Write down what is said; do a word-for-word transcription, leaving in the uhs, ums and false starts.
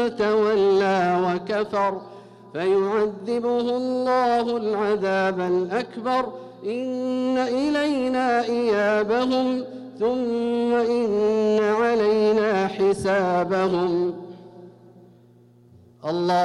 تولى وكفر فيعذبه الله العذاب الأكبر إن إلينا إيابهم ثم إن علينا حسابهم. الله